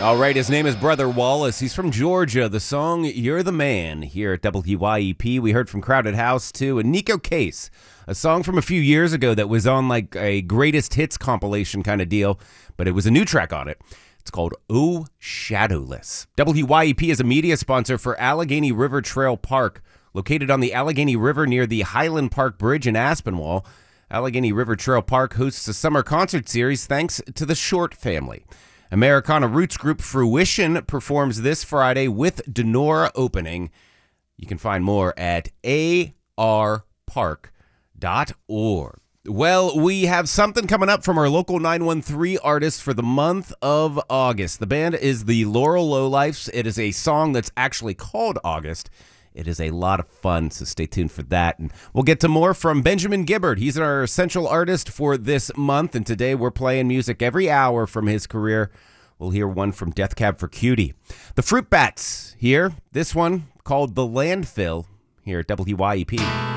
All right, his name is Brother Wallace. He's from Georgia. The song You're the Man here at WYEP. We heard from Crowded House, too, and Nico Case, a song from a few years ago that was on like a greatest hits compilation kind of deal, but it was a new track on it. It's called Oh Shadowless. WYEP is a media sponsor for Allegheny River Trail Park, located on the Allegheny River near the Highland Park Bridge in Aspinwall. Allegheny River Trail Park hosts a summer concert series thanks to the Short family. Americana roots group Fruition performs this Friday with Denora opening. You can find more at arpark.org. Well, we have something coming up from our local 913 artist for the month of August. The band is the Laurel Lowlifes. It is a song that's actually called August. It is a lot of fun, so stay tuned for that. And we'll get to more from Benjamin Gibbard. He's our essential artist for this month, and today we're playing music every hour from his career. We'll hear one from Death Cab for Cutie. The Fruit Bats here. This one called The Landfill here at WYEP.